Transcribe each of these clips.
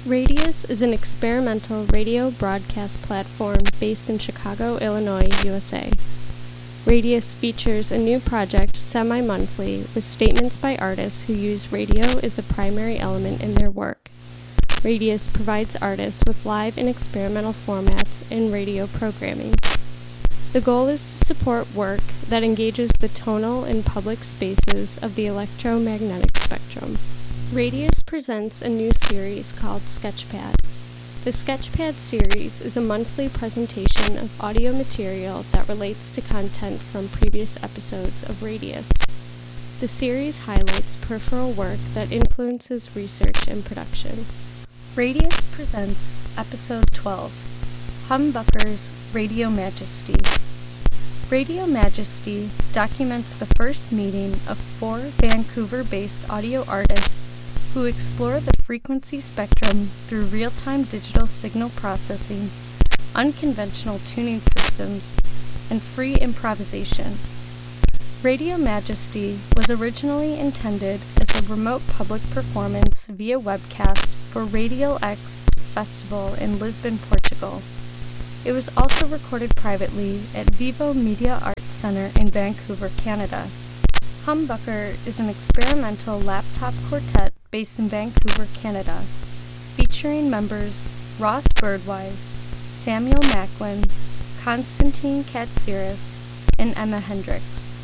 Radius is an experimental radio broadcast platform based in Chicago, Illinois, USA. Radius features a new project semi-monthly with statements by artists who use radio as a primary element in their work. Radius provides artists with live and experimental formats in radio programming. The goal is to support work that engages the tonal and public spaces of the electromagnetic spectrum. Radius presents a new series called Sketchpad. The Sketchpad series is a monthly presentation of audio material that relates to content from previous episodes of Radius. The series highlights peripheral work that influences research and production. Radius presents Episode 12, Humbucker's Radio Majesty. Radio Majesty documents the first meeting of 4 Vancouver-based audio artists who explore the frequency spectrum through real-time digital signal processing, unconventional tuning systems, and free improvisation. Radio Majesty was originally intended as a remote public performance via webcast for Radial X Festival in Lisbon, Portugal. It was also recorded privately at Vivo Media Arts Centre in Vancouver, Canada. Humbucker is an experimental laptop quartet based in Vancouver, Canada, featuring members Ross Birdwise, Samuel Macklin, Konstantin Katsiris, and Emma Hendricks.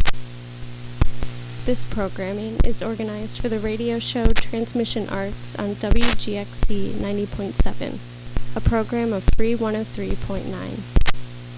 This programming is organized for the radio show Transmission Arts on WGXC 90.7, a program of Free 103.9.